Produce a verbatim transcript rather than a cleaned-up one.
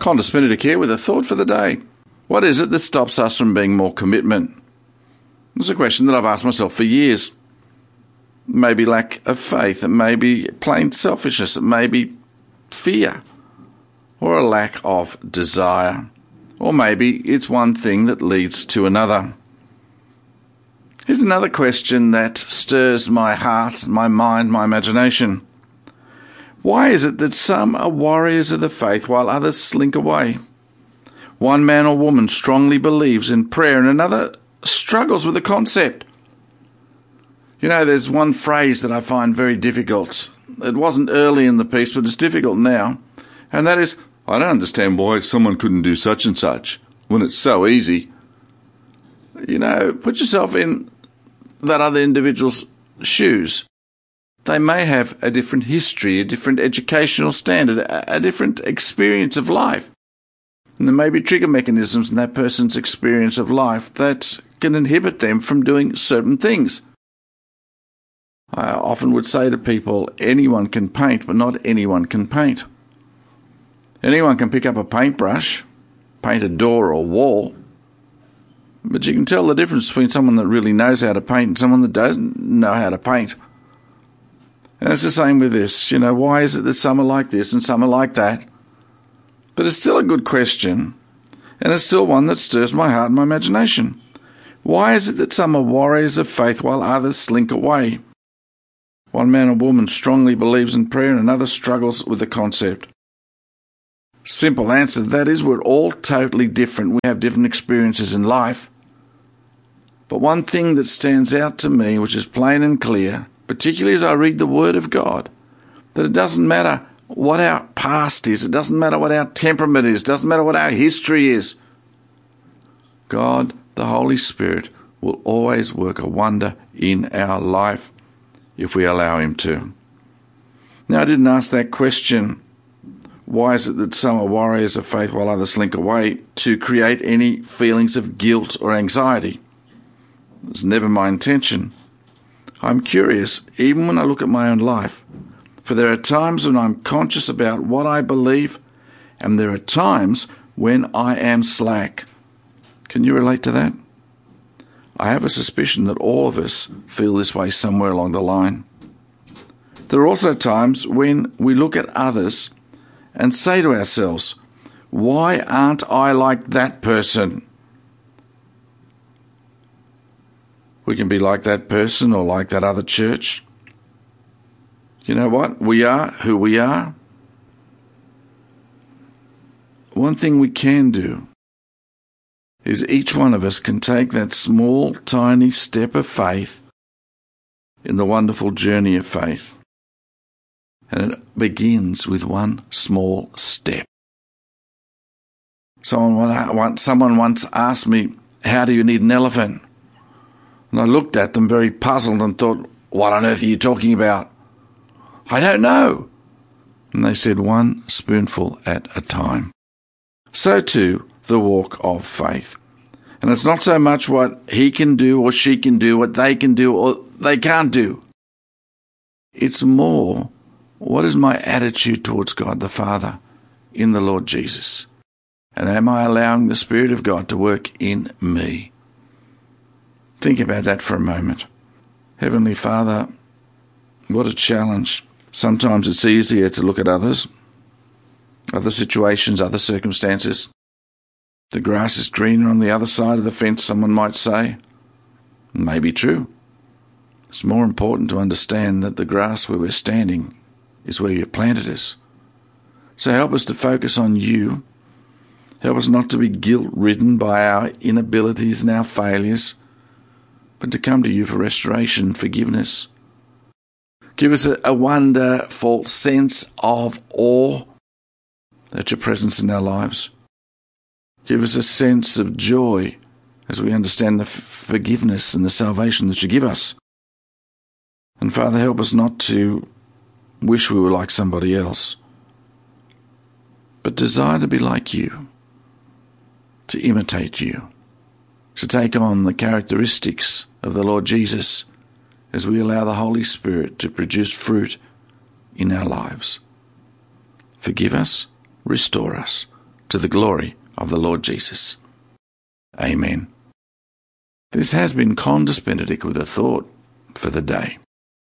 Qantas Minute Care with a thought for the day. What is it that stops us from being more commitment? It's a question that I've asked myself for years. Maybe lack of faith, it may be plain selfishness, it may be fear, or a lack of desire, or maybe it's one thing that leads to another. Here's another question that stirs my heart, my mind, my imagination. Why is it that some are warriors of the faith while others slink away? One man or woman strongly believes in prayer and another struggles with the concept. You know, there's one phrase that I find very difficult. It wasn't early in the piece, but it's difficult now. And that is, I don't understand why someone couldn't do such and such when it's so easy. You know, put yourself in that other individual's shoes. They may have a different history, a different educational standard, a different experience of life. And there may be trigger mechanisms in that person's experience of life that can inhibit them from doing certain things. I often would say to people, anyone can paint, but not anyone can paint. Anyone can pick up a paintbrush, paint a door or a wall, but you can tell the difference between someone that really knows how to paint and someone that doesn't know how to paint. And it's the same with this. You know, why is it that some are like this and some are like that? But it's still a good question, and it's still one that stirs my heart and my imagination. Why is it that some are warriors of faith while others slink away? One man or woman strongly believes in prayer and another struggles with the concept. Simple answer to that is we're all totally different. We have different experiences in life. But one thing that stands out to me, which is plain and clear, particularly as I read the Word of God, that it doesn't matter what our past is, it doesn't matter what our temperament is, it doesn't matter what our history is. God, the Holy Spirit, will always work a wonder in our life if we allow Him to. Now, I didn't ask that question, why is it that some are warriors of faith while others slink away, to create any feelings of guilt or anxiety. It's never my intention. I'm curious, even when I look at my own life, for there are times when I'm conscious about what I believe, and there are times when I am slack. Can you relate to that? I have a suspicion that all of us feel this way somewhere along the line. There are also times when we look at others and say to ourselves, why aren't I like that person? We can be like that person or like that other church. You know what? We are who we are. One thing we can do is each one of us can take that small, tiny step of faith in the wonderful journey of faith. And it begins with one small step. Someone once, someone once asked me, how do you need an elephant? And I looked at them very puzzled and thought, what on earth are you talking about? I don't know. And they said, one spoonful at a time. So too, the walk of faith. And it's not so much what he can do or she can do, what they can do or they can't do. It's more, what is my attitude towards God the Father in the Lord Jesus? And am I allowing the Spirit of God to work in me? Think about that for a moment. Heavenly Father, what a challenge. Sometimes it's easier to look at others, other situations, other circumstances. The grass is greener on the other side of the fence, someone might say. It may be true. It's more important to understand that the grass where we're standing is where you planted us. So help us to focus on you. Help us not to be guilt-ridden by our inabilities and our failures, but to come to you for restoration, forgiveness. Give us a, a wonderful sense of awe at your presence in our lives. Give us a sense of joy as we understand the f- forgiveness and the salvation that you give us. And Father, help us not to wish we were like somebody else, but desire to be like you, to imitate you, to take on the characteristics of the Lord Jesus as we allow the Holy Spirit to produce fruit in our lives. Forgive us, restore us, to the glory of the Lord Jesus. Amen. This has been Con Benedict with a thought for the day.